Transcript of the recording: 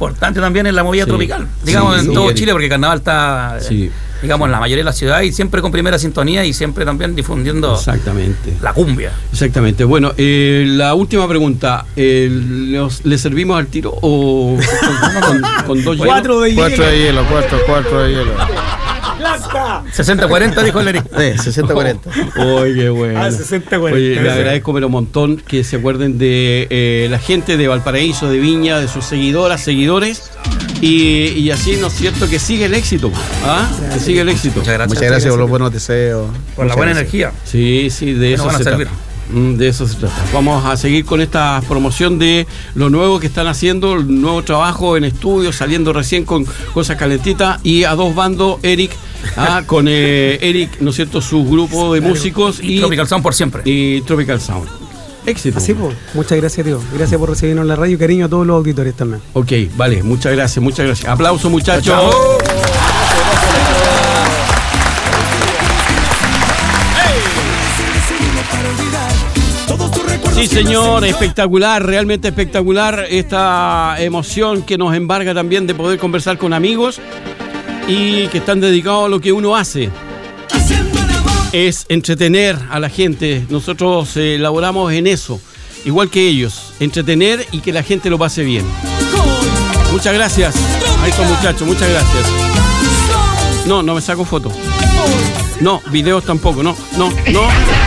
importante también en la movida tropical, digamos, en todo Chile, porque el carnaval está, digamos, en la mayoría de las ciudades y siempre con primera sintonía y siempre también difundiendo la cumbia. Exactamente. Bueno, la última pregunta, ¿le servimos al tiro o con 2 hielos? 4 de hielo. 4 de hielo. 60-40 dijo el Eric. 60-40. Oye, bueno. 60-40. Oye, le agradezco pero un montón que se acuerden de la gente de Valparaíso, de Viña, de sus seguidores. Y así, ¿no es cierto? Que sigue el éxito. Que sigue el éxito. Muchas gracias por los buenos deseos. Por la buena energía. Sí, de eso se trata. De eso se trata. Vamos a seguir con esta promoción de lo nuevo que están haciendo, el nuevo trabajo en estudio, saliendo recién con cosas calentitas y a dos bandos, Eric, con Eric, ¿no es cierto? Su grupo de músicos y Tropical Sound por siempre. Y Tropical Sound. Éxito. Así pues, muchas gracias, tío. Gracias por recibirnos en la radio y cariño a todos los auditores también. Ok, vale, muchas gracias. Aplausos, muchachos. Chao. Sí, señor, espectacular, realmente espectacular esta emoción que nos embarga también de poder conversar con amigos y que están dedicados a lo que uno hace. Es entretener a la gente. Nosotros elaboramos en eso, igual que ellos, entretener y que la gente lo pase bien. Muchas gracias a estos muchachos, muchas gracias. No me saco fotos. No, videos tampoco, no.